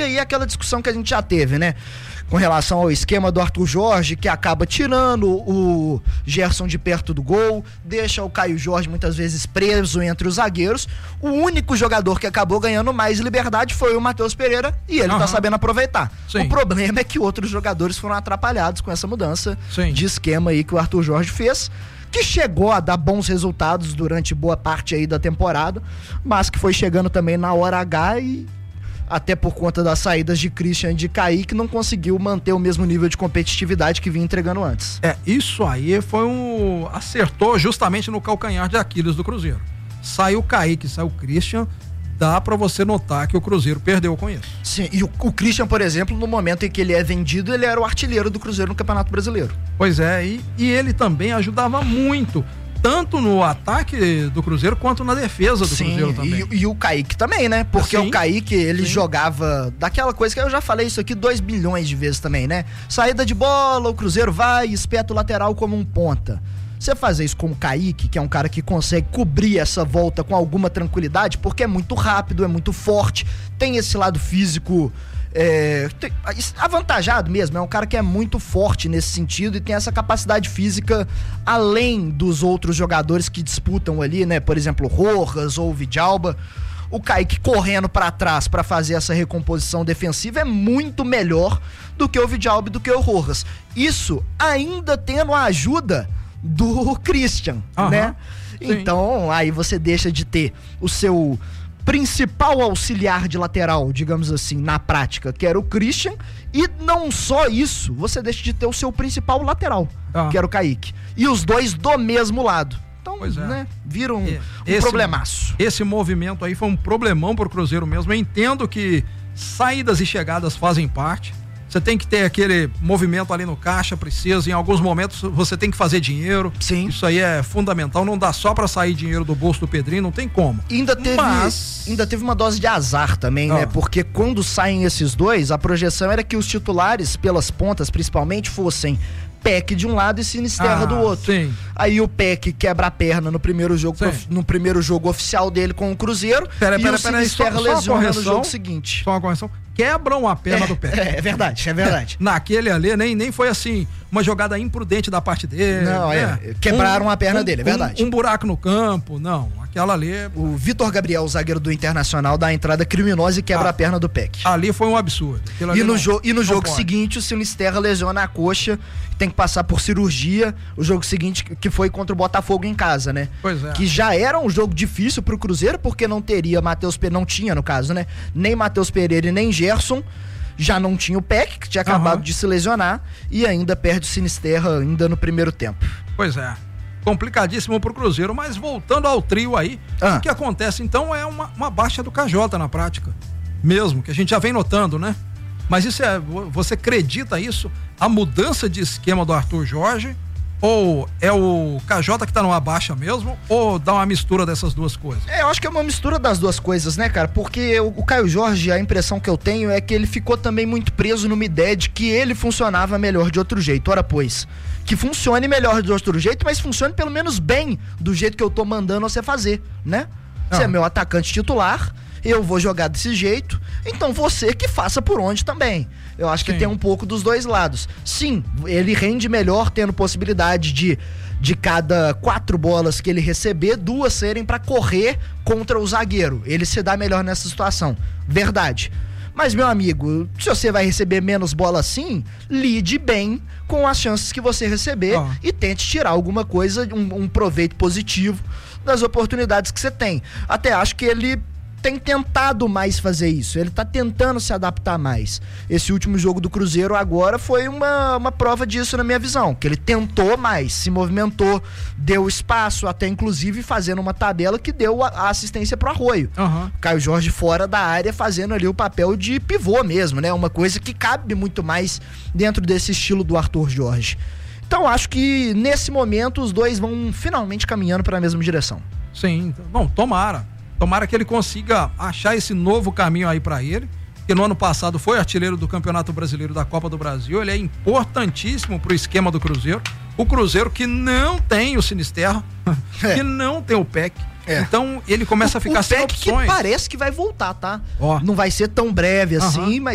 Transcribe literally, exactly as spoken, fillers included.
aí aquela discussão que a gente já teve, né? Com relação ao esquema do Arthur Jorge, que acaba tirando o Gerson de perto do gol, deixa o Caio Jorge muitas vezes preso entre os zagueiros. O único jogador que acabou ganhando mais liberdade foi o Matheus Pereira, e ele uhum. tá sabendo aproveitar. Sim. O problema é que outros jogadores foram atrapalhados com essa mudança Sim. de esquema aí que o Arthur Jorge fez, que chegou a dar bons resultados durante boa parte aí da temporada, mas que foi chegando também na hora H e até por conta das saídas de Christian e de Kaique, não conseguiu manter o mesmo nível de competitividade que vinha entregando antes. É, isso aí foi um... acertou justamente no calcanhar de Aquiles do Cruzeiro. Saiu Kaique, saiu Christian, dá pra você notar que o Cruzeiro perdeu com isso. Sim, e o, o Christian, por exemplo, no momento em que ele é vendido, ele era o artilheiro do Cruzeiro no Campeonato Brasileiro. Pois é, e, e ele também ajudava muito, tanto no ataque do Cruzeiro quanto na defesa do Sim, Cruzeiro também. E, e o Kaique também, né? Porque Sim. o Kaique, ele Sim. jogava daquela coisa que eu já falei isso aqui dois bilhões de vezes também, né? Saída de bola, o Cruzeiro vai e espeta o lateral como um ponta. Você fazer isso com o Kaique, que é um cara que consegue cobrir essa volta com alguma tranquilidade, porque é muito rápido, é muito forte, tem esse lado físico é, avantajado mesmo, é um cara que é muito forte nesse sentido e tem essa capacidade física além dos outros jogadores que disputam ali, né? Por exemplo, Rojas ou Vidalba. O Kaique correndo pra trás pra fazer essa recomposição defensiva é muito melhor do que o Vidalba e do que o Rojas. Isso ainda tendo a ajuda do Christian, uhum, né? Sim. Então, aí você deixa de ter o seu principal auxiliar de lateral, digamos assim, na prática, que era o Christian, e não só isso, você deixa de ter o seu principal lateral, uhum, que era o Kaique. E os dois do mesmo lado. Então, pois é, né, viram um, esse, um problemaço. Esse movimento aí foi um problemão pro Cruzeiro mesmo. Eu entendo que saídas e chegadas fazem parte. Você tem que ter aquele movimento ali no caixa, precisa, em alguns momentos você tem que fazer dinheiro. Sim. Isso aí é fundamental, não dá só pra sair dinheiro do bolso do Pedrinho, não tem como. Ainda teve, Mas... ainda teve uma dose de azar também, ah. né? Porque quando saem esses dois, a projeção era que os titulares, pelas pontas principalmente, fossem Peck de um lado e Sinisterra ah, do outro. Sim. Aí o Peck quebra a perna no primeiro jogo, prof... no primeiro jogo oficial dele com o Cruzeiro. Pera, e pera, o pera, Sinisterra só, só lesiona no jogo seguinte. Só uma correção. Quebram a perna é, do Peck. É, é verdade, é verdade. Naquele ali nem, nem foi assim, uma jogada imprudente da parte dele. Não, né? é. Quebraram um, a perna um, dele, é verdade. Um, um buraco no campo, não. Aquela ali. O Vitor Gabriel, o zagueiro do Internacional, dá a entrada criminosa e quebra ah, a perna do Peck. Ali foi um absurdo. E no, não, jo- e no jogo pode. seguinte, o Sinisterra lesiona a coxa, tem que passar por cirurgia. O jogo seguinte, que foi contra o Botafogo em casa, né? Pois é. Que já era um jogo difícil pro Cruzeiro, porque não teria Matheus Pereira, não tinha no caso, né? Nem Matheus Pereira e nem Gerson. Já não tinha o Peck, que tinha acabado uhum. de se lesionar, e ainda perde o Sinisterra ainda no primeiro tempo. Pois é. Complicadíssimo pro Cruzeiro, mas voltando ao trio aí, ah. o que acontece então é uma, uma baixa do K J na prática, mesmo, que a gente já vem notando, né? Mas isso é, você acredita isso? A mudança de esquema do Arthur Jorge, ou é o K J que tá numa baixa mesmo, ou dá uma mistura dessas duas coisas? É, eu acho que é uma mistura das duas coisas, né, cara? Porque o, o Caio Jorge, a impressão que eu tenho é que ele ficou também muito preso numa ideia de que ele funcionava melhor de outro jeito. Ora, pois, que funcione melhor de outro jeito, mas funcione pelo menos bem do jeito que eu tô mandando você fazer, né? Você ah. é meu atacante titular, eu vou jogar desse jeito, então você que faça por onde também. Eu acho Sim. que tem um pouco dos dois lados. Sim, ele rende melhor tendo possibilidade de, de cada quatro bolas que ele receber, duas serem pra correr contra o zagueiro. Ele se dá melhor nessa situação. Verdade. Mas, meu amigo, se você vai receber menos bola assim, lide bem com as chances que você receber oh. e tente tirar alguma coisa, um, um proveito positivo das oportunidades que você tem. Até acho que ele tem tentado mais fazer isso, ele tá tentando se adaptar mais. Esse último jogo do Cruzeiro agora foi uma, uma prova disso na minha visão, que ele tentou mais, se movimentou, deu espaço, até inclusive fazendo uma tabela que deu a, a assistência pro Arroio. Uhum. Caio Jorge fora da área fazendo ali o papel de pivô mesmo, né? Uma coisa que cabe muito mais dentro desse estilo do Arthur Jorge. Então acho que nesse momento os dois vão finalmente caminhando para a mesma direção. Sim, bom, tomara. Tomara que ele consiga achar esse novo caminho aí pra ele, que no ano passado foi artilheiro do Campeonato Brasileiro da Copa do Brasil. Ele é importantíssimo pro esquema do Cruzeiro. O Cruzeiro que não tem o Sinisterra, é. que não tem o Peck. É. Então ele começa a ficar o, o sem Peck opções. Que parece que vai voltar, tá? Ó. Não vai ser tão breve assim, uhum. mas